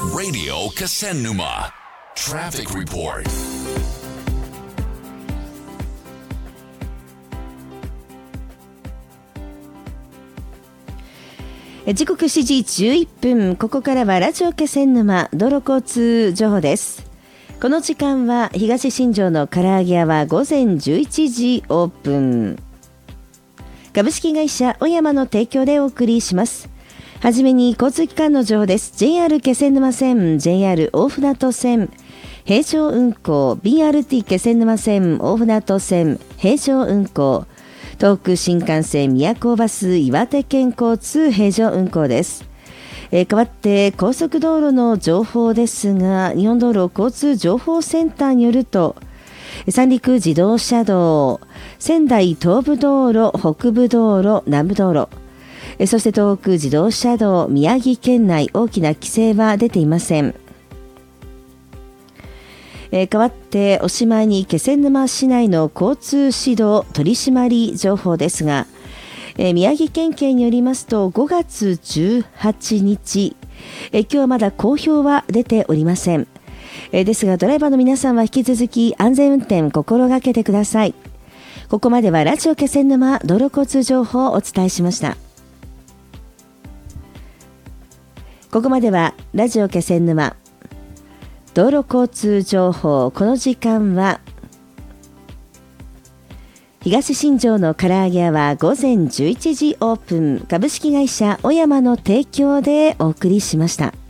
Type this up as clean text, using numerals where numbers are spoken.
Radio Kasennuma Traffic Report. 時刻7時11分、ここからはラジオ気仙沼道路交通情報です。この時間は東新庄の唐揚げ屋は午前11時オープン。株式会社小山の提供でお送りします。はじめに交通機関の情報です。 JR 気仙沼線、 JR 大船渡線平常運行、 BRT 気仙沼線大船渡線平常運行、東北新幹線宮古バス岩手県交通平常運行です。変わって高速道路の情報ですが、日本道路交通情報センターによると、三陸自動車道、仙台東部道路、北部道路、南部道路、そして東北自動車道、宮城県内大きな規制は出ていません。変わっておしまいに気仙沼市内の交通指導取締り情報ですが、宮城県警によりますと5月18日、今日はまだ公表は出ておりません。ですがドライバーの皆さんは引き続き安全運転心がけてください。ここまではラジオ気仙沼道路交通情報をお伝えしました。ここまではラジオ気仙沼道路交通情報。この時間は東新庄の唐揚げ屋は午前11時オープン。株式会社小山の提供でお送りしました。